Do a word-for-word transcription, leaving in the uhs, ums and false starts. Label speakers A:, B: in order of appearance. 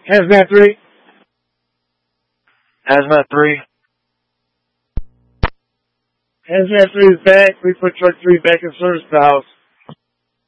A: Hazmat three.
B: Hazmat three.
A: Hazmat three is back. We put truck three back in service to the house.